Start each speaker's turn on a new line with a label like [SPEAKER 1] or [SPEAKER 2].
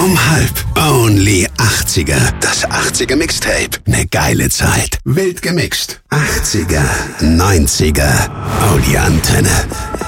[SPEAKER 1] Only 80er. Das 80er Mixtape. Ne geile Zeit. Wild gemixt. 80er, 90er. Oh, die Antenne.